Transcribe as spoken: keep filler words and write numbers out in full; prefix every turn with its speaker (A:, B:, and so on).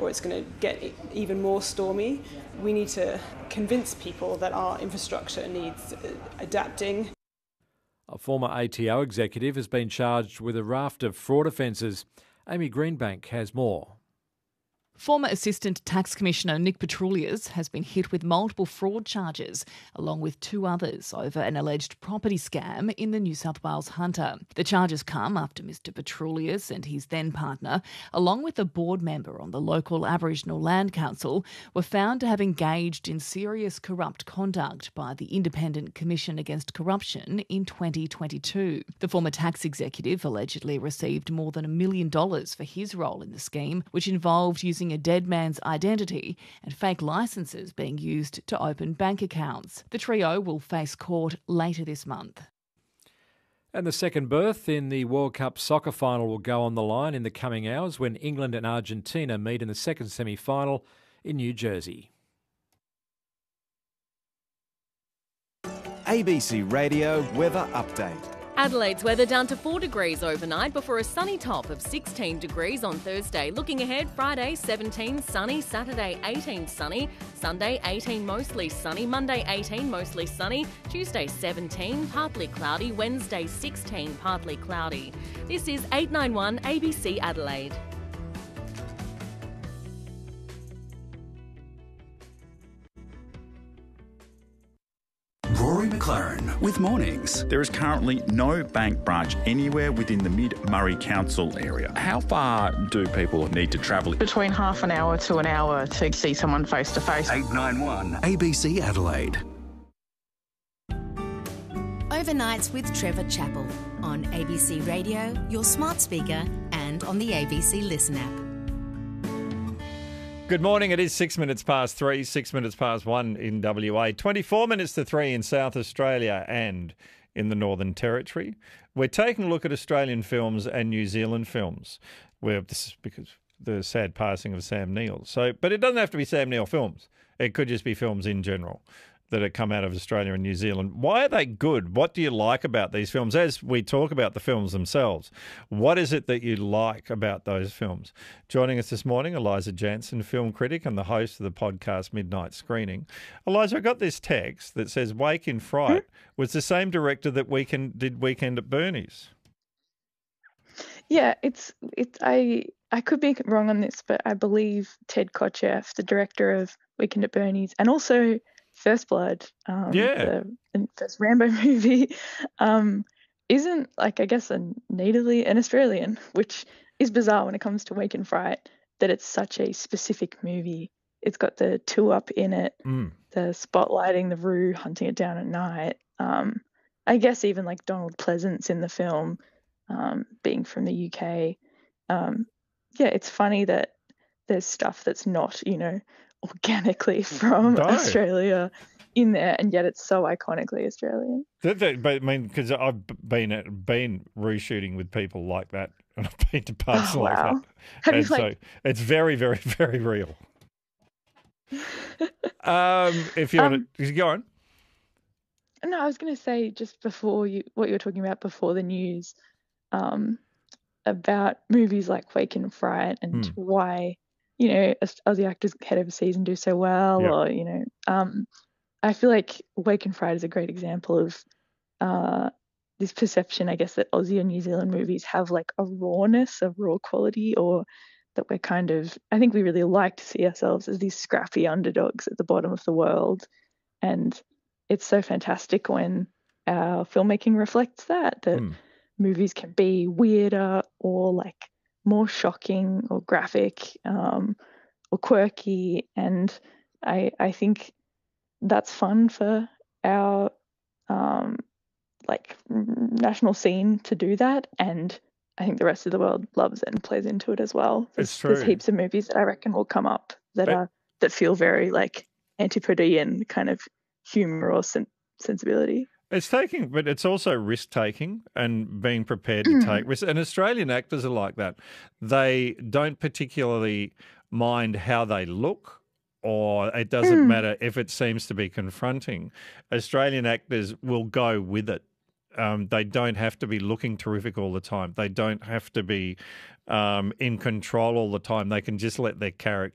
A: or it's going to get even more stormy. We need to convince people that our infrastructure needs adapting.
B: A former A T O executive has been charged with a raft of fraud offences. Amy Greenbank has more.
C: Former Assistant Tax Commissioner Nick Petroulias has been hit with multiple fraud charges, along with two others, over an alleged property scam in the New South Wales Hunter. The charges come after Mr Petroulias and his then partner, along with a board member on the local Aboriginal Land Council, were found to have engaged in serious corrupt conduct by the Independent Commission Against Corruption in twenty twenty-two. The former tax executive allegedly received more than a million dollars for his role in the scheme, which involved using a dead man's identity and fake licences being used to open bank accounts. The trio will face court later this month.
B: And the second berth in the World Cup soccer final will go on the line in the coming hours when England and Argentina meet in the second semi-final in New Jersey.
D: A B C Radio Weather Update.
E: Adelaide's weather down to four degrees overnight before a sunny top of sixteen degrees on Thursday. Looking ahead, Friday seventeen sunny, Saturday eighteen sunny, Sunday eighteen mostly sunny, Monday eighteen mostly sunny, Tuesday seventeen partly cloudy, Wednesday sixteen partly cloudy. This is eight ninety-one A B C Adelaide.
F: Rory McLaren with Mornings.
G: There is currently no bank branch anywhere within the Mid-Murray Council area. How far do people need to travel?
H: Between half an hour to an hour to see someone face to face.
F: eight ninety-one A B C Adelaide.
I: Overnights with Trevor Chappell on A B C Radio, your smart speaker, and on the A B C Listen app.
J: Good morning. It is six minutes past three, six minutes past one in W A, twenty-four minutes to three in South Australia and in the Northern Territory. We're taking a look at Australian films and New Zealand films. We're, this is because the sad passing of Sam Neill. So, but it doesn't have to be Sam Neill films. It could just be films in general that have come out of Australia and New Zealand. Why are they good? What do you like about these films? As we talk about the films themselves, what is it that you like about those films? Joining us this morning, Eliza Jansen, film critic and the host of the podcast Midnight Screening. Eliza, I got this text that says Wake in Fright was the same director that Weekend did Weekend at Bernie's.
K: Yeah, it's it's I I could be wrong on this, but I believe Ted Kotcheff, the director of Weekend at Bernie's, and also First Blood, um,
J: yeah,
K: the first Rambo movie, um, isn't, like, I guess, a natively an Australian, which is bizarre when it comes to Wake in Fright, that it's such a specific movie. It's got the two up in it,
J: mm.
K: the spotlighting the Roo, hunting it down at night. Um, I guess even like Donald Pleasance in the film, um, being from the U K. Um, yeah, it's funny that there's stuff that's not, you know, organically from
J: no.
K: Australia in there, and yet it's so iconically Australian.
J: That, that, but I mean, because I've been at, been re-shooting with people like that, and I've been to pubs
K: oh,
J: like
K: wow.
J: that,
K: Have
J: and
K: you,
J: so
K: like...
J: it's very, very, very real. um, if you
K: um,
J: want to go on.
K: No, I was going to say just before you, what you were talking about before the news, um, about movies like Wake in Fright and
J: hmm.
K: why, you know, Aussie actors head overseas and do so well,
J: yep.
K: or, you know, um, I feel like Wake in Fright is a great example of uh, this perception, I guess, that Aussie and New Zealand movies have like a rawness, a raw quality, or that we're kind of, I think we really like to see ourselves as these scrappy underdogs at the bottom of the world. And it's so fantastic when our filmmaking reflects that, that
J: mm.
K: movies can be weirder or like more shocking or graphic, um, or quirky, and I I think that's fun for our um, like national scene to do that, and I think the rest of the world loves it and plays into it as well. There's,
J: it's true.
K: There's heaps of movies that I reckon will come up that
J: but,
K: are that feel very like antipodean kind of humor or sen- sensibility.
J: It's taking, but it's also risk taking and being prepared to take risks. And Australian actors are like that. They don't particularly mind how they look, or it doesn't
K: mm.
J: matter if it seems to be confronting. Australian actors will go with it. Um, they don't have to be looking terrific all the time. They don't have to be um, in control all the time. They can just let their character